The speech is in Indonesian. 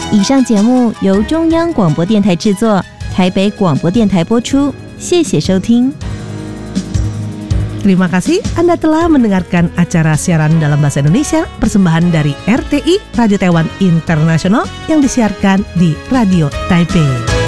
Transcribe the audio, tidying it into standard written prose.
以上节目由中央广播电台制作，台北广播电台播出，谢谢收听。 Terima kasih Anda telah mendengarkan acara siaran dalam bahasa Indonesia persembahan dari RTI Radio Taiwan Internasional yang disiarkan di Radio Taipei.